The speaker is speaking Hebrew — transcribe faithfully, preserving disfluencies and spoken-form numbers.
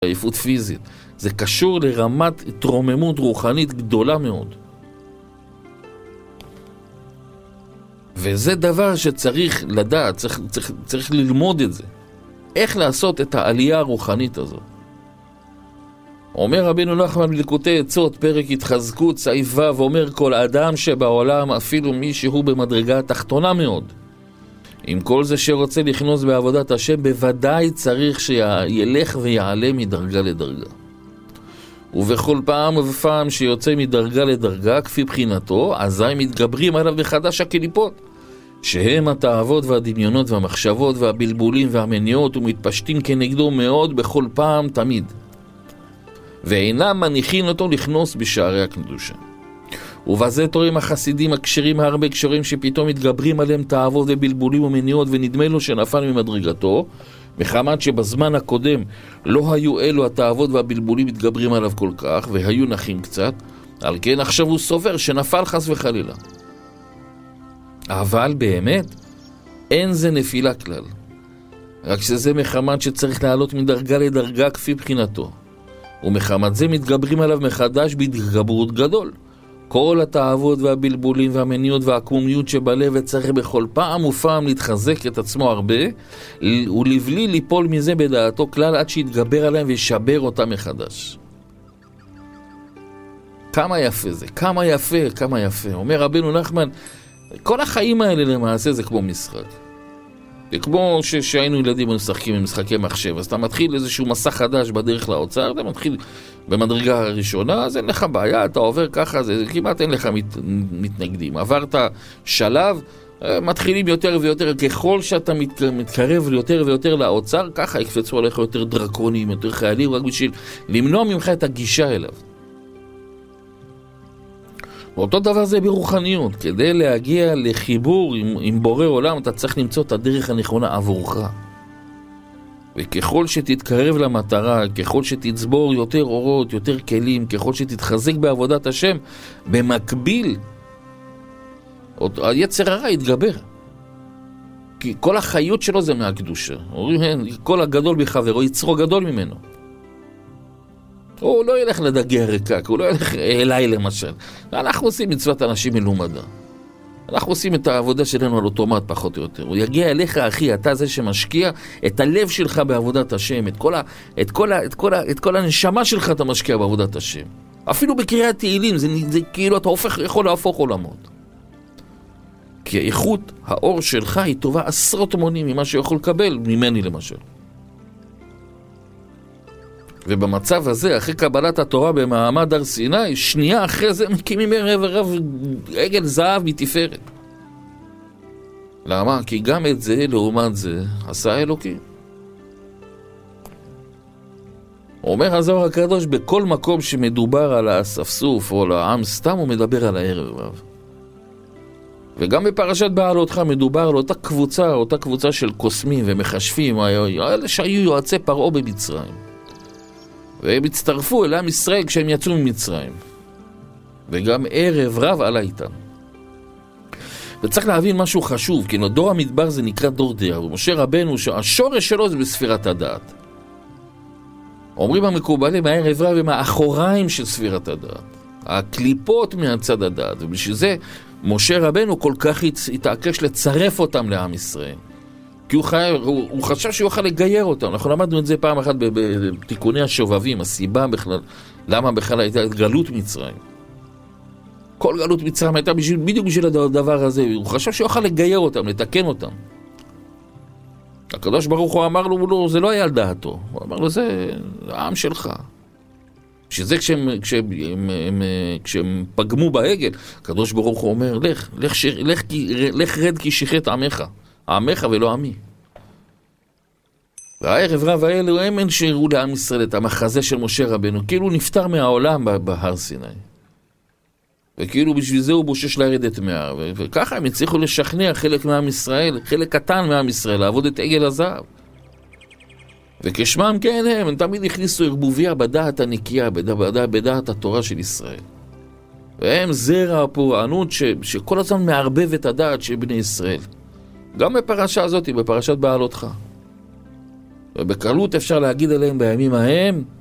עייפות פיזית. זה קשור לרמת התרוממות רוחנית גדולה מאוד. וזה דבר שצריך לדעת, צריך, צריך, צריך ללמוד את זה. איך לעשות את העלייה הרוחנית הזאת. אומר רבינו נחמן בליקוטי עצות, פרק התחזקות, סעיף ו', ואומר כל אדם שבעולם, אפילו מי שהוא במדרגה התחתונה מאוד, עם כל זה שרוצה לכנוס בעבודת השם, בוודאי צריך שילך ויעלה מדרגה לדרגה. ובכל פעם ופעם שיוצא מדרגה לדרגה, כפי בחינתו, אזי מתגברים עליו מחדש הקליפות, שהם התאוות והדמיונות והמחשבות והבלבולים והמניעות, ומתפשטים כנגדו מאוד בכל פעם תמיד. ואינם מניחים אותו לכנוס בשערי הקדושה. ובזה תורים החסידים הקשרים הרבה קשרים שפתאום מתגברים עליהם תאוות ובלבולים ומניעות, ונדמה לו שנפל ממדרגתו, מחמת שבזמן הקודם לא היו אלו התאוות והבלבולים מתגברים עליו כל כך, והיו נחים קצת, על כן עכשיו הוא סובר שנפל חס וחלילה. אבל באמת אין זה נפילה כלל, רק שזה מחמת שצריך לעלות מדרגה לדרגה כפי בחינתו, ומחמת זה מתגברים עליו מחדש בהתגברות גדול. כל התאוות והבלבולים והמניעות והעקמומיות שבלב, וצריך בכל פעם ופעם להתחזק את עצמו הרבה, ולבלי ליפול מזה בדעתו כלל, עד שיתגבר עליהם וישבר אותם מחדש. כמה יפה זה, כמה יפה, כמה יפה. אומר רבינו נחמן, כל החיים האלה למעשה זה כמו משחק. זה כמו ש- שהיינו ילדים ומשחקים עם משחקי מחשב, אז אתה מתחיל איזשהו מסע חדש בדרך לאוצר, אתה מתחיל במדרגה הראשונה, אז אין לך בעיה, אתה עובר ככה, זה כמעט אין לך מת, מתנגדים. עברת שלב, מתחילים יותר ויותר, ככל שאתה מת, מתקרב יותר ויותר לאוצר, ככה יקפצו עליך יותר דרקונים, יותר חיילים, רק בשביל למנוע ממך את הגישה אליו. ואותו דבר זה ברוחניות. כדי להגיע לחיבור עם, עם בורא עולם, אתה צריך למצוא את הדרך הנכונה עבורך. וככל שתתקרב למטרה, ככל שתצבור יותר אורות, יותר כלים, ככל שתתחזק בעבודת השם, במקביל היצר הרע יתגבר. כי כל החיות שלו זה מהקדושה. אומרים, כל הגדול בחברו, יצרו גדול ממנו. הוא לא ילך לדגי הרקק, הוא לא ילך אליי למשל. אנחנו עושים מצוות אנשים מלומדה. אנחנו עושים את העבודה שלנו על אוטומט פחות או יותר. הוא יגיע אליך, אחי, אתה זה שמשקיע את הלב שלך בעבודת השם, את כל, ה, את כל, ה, את כל, ה, את כל הנשמה שלך אתה משקיע בעבודת השם. אפילו בקריאת תהילים, זה, זה כאילו אתה הופך, יכול להפוך עולמות. כי איכות האור שלך היא טובה עשרות מונים ממה שיכול לקבל ממני למשל. ובמצב הזה, אחרי קבלת התורה במעמד הר סיני, שנייה אחרי זה מקימים ערב ערב עגל זהב מתפארת. למה? כי גם את זה, לעומת זה, עשה אלוקים. אומר הזוהר הקדוש, בכל מקום שמדובר על האספסוף או על העם סתם, הוא מדבר על הערב רב. וגם בפרשת בעלותך מדובר על אותה קבוצה, אותה קבוצה של קוסמים ומחשבים, האלה שהיו יועצי פרעה במצרים. והם הצטרפו אל עם ישראל כשהם יצאו ממצרים. וגם ערב רב עלה איתם. וצריך להבין משהו חשוב, כי דור המדבר זה נקרא דור דעה, ומשה רבנו שהשורש שלו זה בספירת הדעת. אומרים המקובלים, הערב רב הם האחוריים של ספירת הדעת. הקליפות מהצד הדעת, ובשביל זה משה רבנו כל כך התעקש לצרף אותם לעם ישראל. כי הוא, חי... הוא, הוא חשב שהוא יוכל לגייר אותם. אנחנו למדנו את זה פעם אחת בתיקוני השובבים, הסיבה בכלל, למה בכלל הייתה גלות מצרים. כל גלות מצרים הייתה בשביל, בדיוק בשביל הדבר הזה. הוא חשב שהוא יוכל לגייר אותם, לתקן אותם. הקדוש ברוך הוא אמר לו, לא, זה לא היה על דעתו. הוא אמר לו, זה העם שלך. שזה כשהם, כשהם, הם, הם, כשהם פגמו בעגל, הקדוש ברוך הוא אומר, לך, לך, ש... לך, לך רד כי שחט עמך. עמך ולא עמי. והערב רב האלו הם אין שיראו לעם ישראל את המחזה של משה רבנו, כאילו הוא נפטר מהעולם בהר סיני. וכאילו בשביל זה הוא בושש לרדת מהר. וככה הם הצליחו לשכנע חלק מעם ישראל, חלק קטן מעם ישראל, לעבוד את עגל הזהב. וכשמם כן הם, הם תמיד הכניסו ערבוביה בדעת הנקייה, בדעת, בדעת התורה של ישראל. והם זרע הפורענות ש, שכל הזמן מערבב את הדעת של בני ישראל. גם בפרשה הזאת, בפרשת בעלותך. ובקלות אפשר להגיד עליהם בימים ההם